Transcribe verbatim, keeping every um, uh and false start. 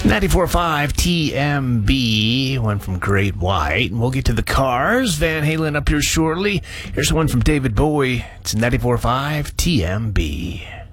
ninety-four point five T M B, one from Great White. And we'll get to the Cars. Van Halen up here shortly. Here's one from David Bowie. It's ninety-four point five T M B.